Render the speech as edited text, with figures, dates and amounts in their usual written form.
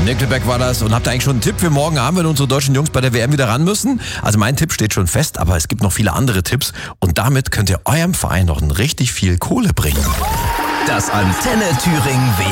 Nickelback war das. Und habt ihr eigentlich schon einen Tipp für morgen Abend, wenn unsere deutschen Jungs bei der WM wieder ran müssen? Also mein Tipp steht schon fest, aber es gibt noch viele andere Tipps. Und damit könnt ihr eurem Verein noch richtig viel Kohle bringen. Das Antenne Thüringen